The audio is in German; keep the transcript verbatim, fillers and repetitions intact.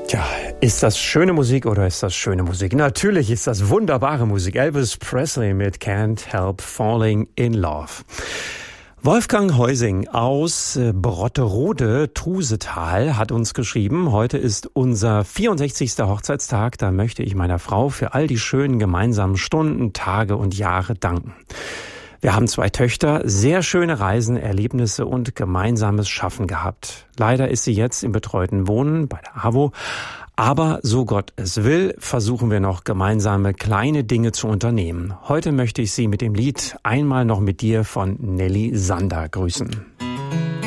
Tja, ist das schöne Musik oder ist das schöne Musik? Natürlich ist das wunderbare Musik. Elvis Presley mit Can't Help Falling in Love. Wolfgang Heusing aus Brotterode, Trusetal, hat uns geschrieben, heute ist unser vierundsechzigster Hochzeitstag, da möchte ich meiner Frau für all die schönen gemeinsamen Stunden, Tage und Jahre danken. Wir haben zwei Töchter, sehr schöne Reisen, Erlebnisse und gemeinsames Schaffen gehabt. Leider ist sie jetzt im betreuten Wohnen bei der A W O. Aber so Gott es will, versuchen wir noch gemeinsame kleine Dinge zu unternehmen. Heute möchte ich Sie mit dem Lied Einmal noch mit dir von Nelly Sander grüßen.